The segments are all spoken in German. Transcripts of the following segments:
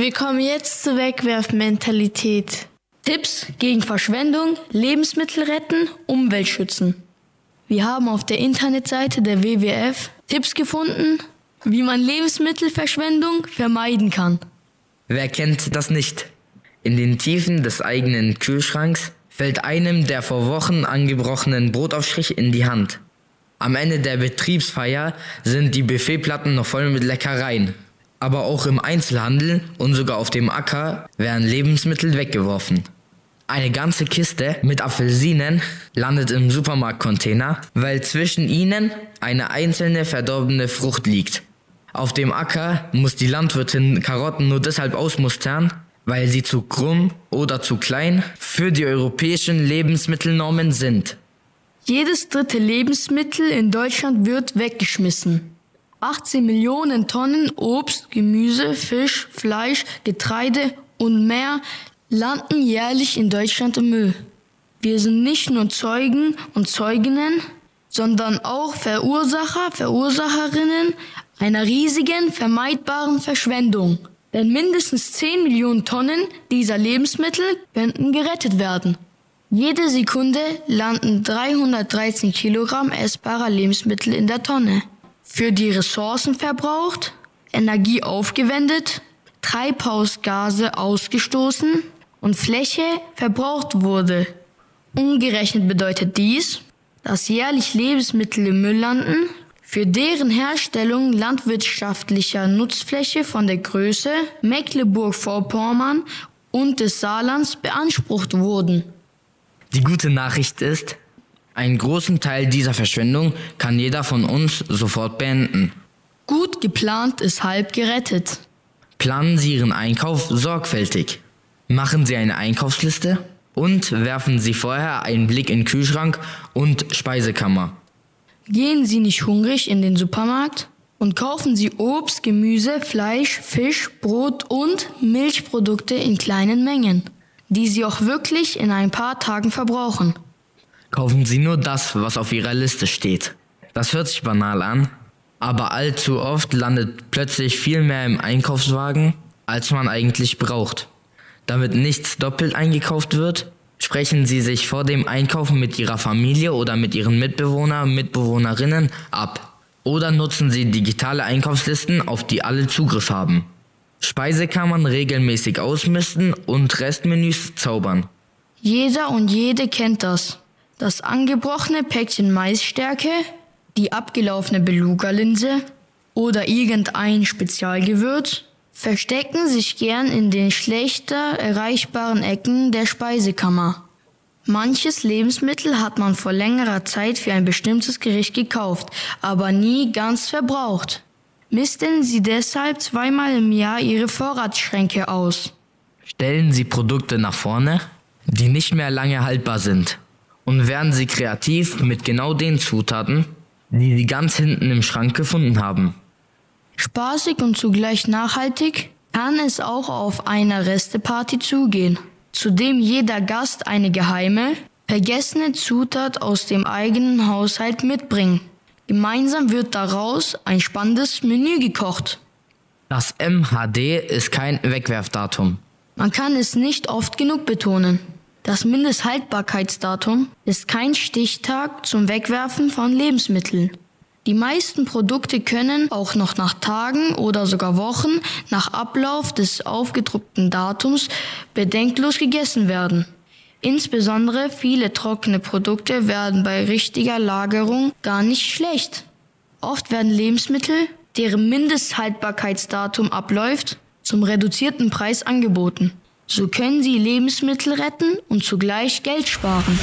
Wir kommen jetzt zur Wegwerfmentalität. Tipps gegen Verschwendung, Lebensmittel retten, Umwelt schützen. Wir haben auf der Internetseite der WWF Tipps gefunden, wie man Lebensmittelverschwendung vermeiden kann. Wer kennt das nicht? In den Tiefen des eigenen Kühlschranks fällt einem der vor Wochen angebrochenen Brotaufstrich in die Hand. Am Ende der Betriebsfeier sind die Buffetplatten noch voll mit Leckereien. Aber auch im Einzelhandel und sogar auf dem Acker werden Lebensmittel weggeworfen. Eine ganze Kiste mit Apfelsinen landet im Supermarktcontainer, weil zwischen ihnen eine einzelne verdorbene Frucht liegt. Auf dem Acker muss die Landwirtin Karotten nur deshalb ausmustern, weil sie zu krumm oder zu klein für die europäischen Lebensmittelnormen sind. Jedes dritte Lebensmittel in Deutschland wird weggeschmissen. 18 Millionen Tonnen Obst, Gemüse, Fisch, Fleisch, Getreide und mehr landen jährlich in Deutschland im Müll. Wir sind nicht nur Zeugen und Zeuginnen, sondern auch Verursacher, Verursacherinnen einer riesigen, vermeidbaren Verschwendung. Denn mindestens 10 Millionen Tonnen dieser Lebensmittel könnten gerettet werden. Jede Sekunde landen 313 Kilogramm essbarer Lebensmittel in der Tonne. Für die Ressourcen verbraucht, Energie aufgewendet, Treibhausgase ausgestoßen und Fläche verbraucht wurde. Umgerechnet bedeutet dies, dass jährlich Lebensmittel im Müll landen, für deren Herstellung landwirtschaftlicher Nutzfläche von der Größe Mecklenburg-Vorpommern und des Saarlands beansprucht wurden. Die gute Nachricht ist, einen großen Teil dieser Verschwendung kann jeder von uns sofort beenden. Gut geplant ist halb gerettet. Planen Sie Ihren Einkauf sorgfältig. Machen Sie eine Einkaufsliste und werfen Sie vorher einen Blick in den Kühlschrank und Speisekammer. Gehen Sie nicht hungrig in den Supermarkt und kaufen Sie Obst, Gemüse, Fleisch, Fisch, Brot und Milchprodukte in kleinen Mengen, die Sie auch wirklich in ein paar Tagen verbrauchen. Kaufen Sie nur das, was auf Ihrer Liste steht. Das hört sich banal an, aber allzu oft landet plötzlich viel mehr im Einkaufswagen, als man eigentlich braucht. Damit nichts doppelt eingekauft wird, sprechen Sie sich vor dem Einkaufen mit Ihrer Familie oder mit Ihren Mitbewohnerinnen ab. Oder nutzen Sie digitale Einkaufslisten, auf die alle Zugriff haben. Speisekammern regelmäßig ausmisten und Restmenüs zaubern. Jeder und jede kennt das. Das angebrochene Päckchen Maisstärke, die abgelaufene Beluga-Linse oder irgendein Spezialgewürz verstecken sich gern in den schlechter erreichbaren Ecken der Speisekammer. Manches Lebensmittel hat man vor längerer Zeit für ein bestimmtes Gericht gekauft, aber nie ganz verbraucht. Misten Sie deshalb 2-mal im Jahr Ihre Vorratsschränke aus. Stellen Sie Produkte nach vorne, die nicht mehr lange haltbar sind. Und werden Sie kreativ mit genau den Zutaten, die Sie ganz hinten im Schrank gefunden haben. Spaßig und zugleich nachhaltig kann es auch auf einer Resteparty zugehen, zu dem jeder Gast eine geheime, vergessene Zutat aus dem eigenen Haushalt mitbringt. Gemeinsam wird daraus ein spannendes Menü gekocht. Das MHD ist kein Wegwerfdatum. Man kann es nicht oft genug betonen. Das Mindesthaltbarkeitsdatum ist kein Stichtag zum Wegwerfen von Lebensmitteln. Die meisten Produkte können auch noch nach Tagen oder sogar Wochen nach Ablauf des aufgedruckten Datums bedenkenlos gegessen werden. Insbesondere viele trockene Produkte werden bei richtiger Lagerung gar nicht schlecht. Oft werden Lebensmittel, deren Mindesthaltbarkeitsdatum abläuft, zum reduzierten Preis angeboten. So können Sie Lebensmittel retten und zugleich Geld sparen.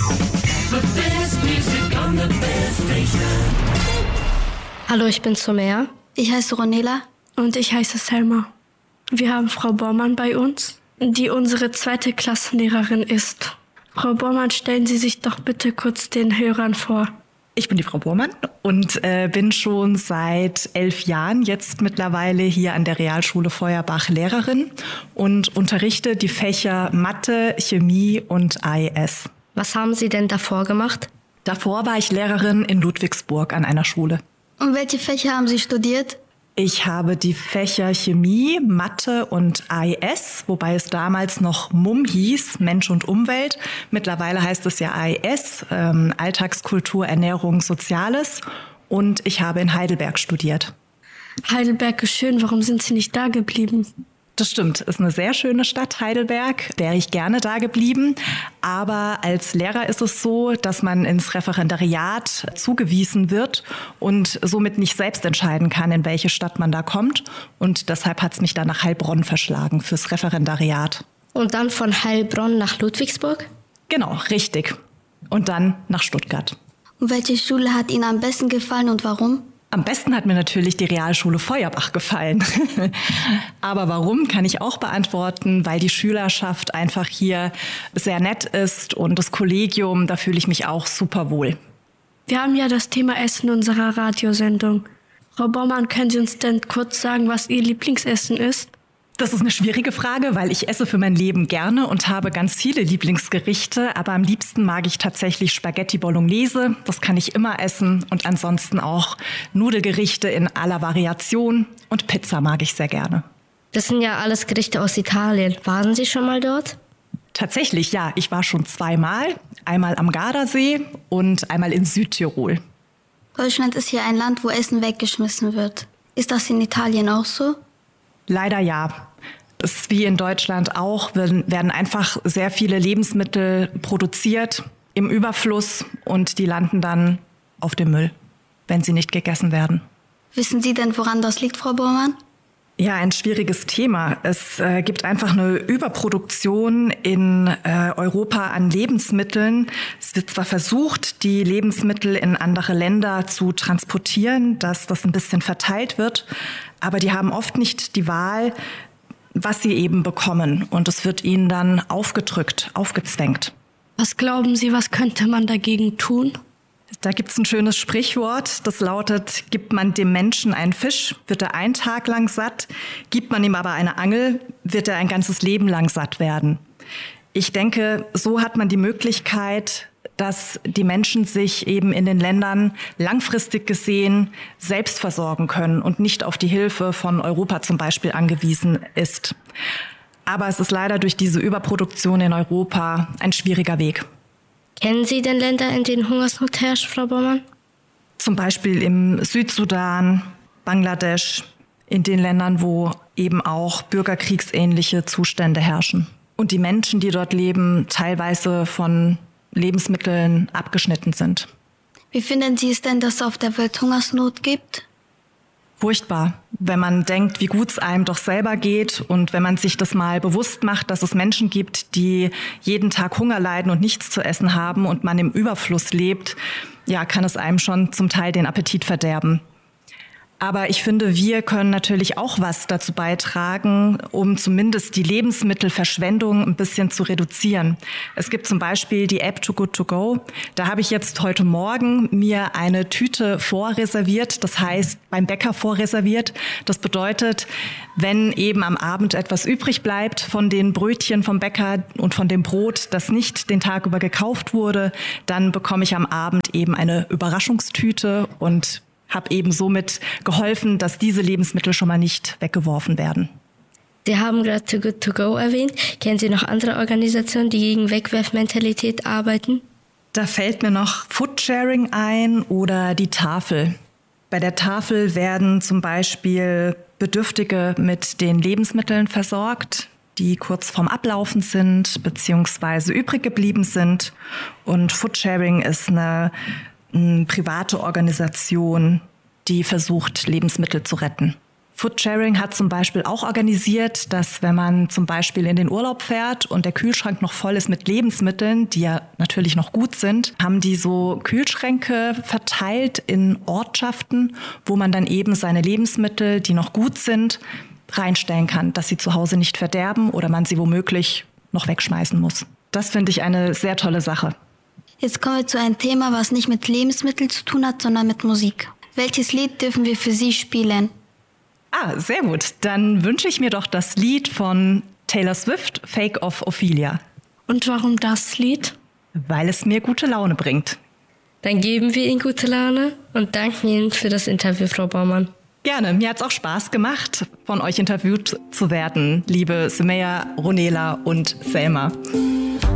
Hallo, ich bin Somea. Ich heiße Ronela. Und ich heiße Selma. Wir haben Frau Bormann bei uns, die unsere 2. Klassenlehrerin ist. Frau Bormann, stellen Sie sich doch bitte kurz den Hörern vor. Ich bin die Frau Bormann und bin schon seit 11 Jahren jetzt mittlerweile hier an der Realschule Feuerbach Lehrerin und unterrichte die Fächer Mathe, Chemie und AES. Was haben Sie denn davor gemacht? Davor war ich Lehrerin in Ludwigsburg an einer Schule. Und welche Fächer haben Sie studiert? Ich habe die Fächer Chemie, Mathe und AES, wobei es damals noch MUM hieß, Mensch und Umwelt. Mittlerweile heißt es ja AES, Alltagskultur, Ernährung, Soziales. Und ich habe in Heidelberg studiert. Heidelberg ist schön, warum sind Sie nicht da geblieben? Das stimmt, ist eine sehr schöne Stadt, Heidelberg, wäre ich gerne da geblieben. Aber als Lehrer ist es so, dass man ins Referendariat zugewiesen wird und somit nicht selbst entscheiden kann, in welche Stadt man da kommt. Und deshalb hat es mich dann nach Heilbronn verschlagen fürs Referendariat. Und dann von Heilbronn nach Ludwigsburg? Genau, richtig. Und dann nach Stuttgart. Und welche Schule hat Ihnen am besten gefallen und warum? Am besten hat mir natürlich die Realschule Feuerbach gefallen. Aber warum, kann ich auch beantworten, weil die Schülerschaft einfach hier sehr nett ist und das Kollegium, da fühle ich mich auch super wohl. Wir haben ja das Thema Essen in unserer Radiosendung. Frau Baumann, können Sie uns denn kurz sagen, was Ihr Lieblingsessen ist? Das ist eine schwierige Frage, weil ich esse für mein Leben gerne und habe ganz viele Lieblingsgerichte. Aber am liebsten mag ich tatsächlich Spaghetti Bolognese. Das kann ich immer essen. Und ansonsten auch Nudelgerichte in aller Variation. Und Pizza mag ich sehr gerne. Das sind ja alles Gerichte aus Italien. Waren Sie schon mal dort? Tatsächlich, ja. Ich war schon zweimal. Einmal am Gardasee und einmal in Südtirol. Deutschland ist hier ein Land, wo Essen weggeschmissen wird. Ist das in Italien auch so? Leider ja. Es ist wie in Deutschland auch, werden einfach sehr viele Lebensmittel produziert im Überfluss und die landen dann auf dem Müll, wenn sie nicht gegessen werden. Wissen Sie denn, woran das liegt, Frau Bormann? Ja, ein schwieriges Thema. Es gibt einfach eine Überproduktion in Europa an Lebensmitteln. Es wird zwar versucht, die Lebensmittel in andere Länder zu transportieren, dass das ein bisschen verteilt wird, aber die haben oft nicht die Wahl, was sie eben bekommen. Und es wird ihnen dann aufgedrückt, aufgezwängt. Was glauben Sie, was könnte man dagegen tun? Da gibt's ein schönes Sprichwort, das lautet, gibt man dem Menschen einen Fisch, wird er einen Tag lang satt, gibt man ihm aber eine Angel, wird er ein ganzes Leben lang satt werden. Ich denke, so hat man die Möglichkeit, dass die Menschen sich eben in den Ländern langfristig gesehen selbst versorgen können und nicht auf die Hilfe von Europa zum Beispiel angewiesen ist. Aber es ist leider durch diese Überproduktion in Europa ein schwieriger Weg. Kennen Sie denn Länder, in denen Hungersnot herrscht, Frau Baumann? Zum Beispiel im Südsudan, Bangladesch, in den Ländern, wo eben auch bürgerkriegsähnliche Zustände herrschen. Und die Menschen, die dort leben, teilweise von Lebensmitteln abgeschnitten sind. Wie finden Sie es denn, dass es auf der Welt Hungersnot gibt? Furchtbar, wenn man denkt, wie gut es einem doch selber geht und wenn man sich das mal bewusst macht, dass es Menschen gibt, die jeden Tag Hunger leiden und nichts zu essen haben und man im Überfluss lebt, ja, kann es einem schon zum Teil den Appetit verderben. Aber ich finde, wir können natürlich auch was dazu beitragen, um zumindest die Lebensmittelverschwendung ein bisschen zu reduzieren. Es gibt zum Beispiel die App Too Good To Go. Da habe ich jetzt heute Morgen mir eine Tüte vorreserviert, das heißt beim Bäcker vorreserviert. Das bedeutet, wenn eben am Abend etwas übrig bleibt von den Brötchen vom Bäcker und von dem Brot, das nicht den Tag über gekauft wurde, dann bekomme ich am Abend eben eine Überraschungstüte und habe eben somit geholfen, dass diese Lebensmittel schon mal nicht weggeworfen werden. Sie haben gerade Too Good To Go erwähnt. Kennen Sie noch andere Organisationen, die gegen Wegwerfmentalität arbeiten? Da fällt mir noch Foodsharing ein oder die Tafel. Bei der Tafel werden zum Beispiel Bedürftige mit den Lebensmitteln versorgt, die kurz vorm Ablaufen sind bzw. übrig geblieben sind. Und Foodsharing ist eine private Organisation, die versucht, Lebensmittel zu retten. Foodsharing hat zum Beispiel auch organisiert, dass wenn man zum Beispiel in den Urlaub fährt und der Kühlschrank noch voll ist mit Lebensmitteln, die ja natürlich noch gut sind, haben die so Kühlschränke verteilt in Ortschaften, wo man dann eben seine Lebensmittel, die noch gut sind, reinstellen kann, dass sie zu Hause nicht verderben oder man sie womöglich noch wegschmeißen muss. Das finde ich eine sehr tolle Sache. Jetzt kommen wir zu einem Thema, was nicht mit Lebensmitteln zu tun hat, sondern mit Musik. Welches Lied dürfen wir für Sie spielen? Sehr gut. Dann wünsche ich mir doch das Lied von Taylor Swift, Fake of Ophelia. Und warum das Lied? Weil es mir gute Laune bringt. Dann geben wir Ihnen gute Laune und danken Ihnen für das Interview, Frau Baumann. Gerne, mir hat es auch Spaß gemacht, von euch interviewt zu werden, liebe Sümeyye, Ronela und Selma.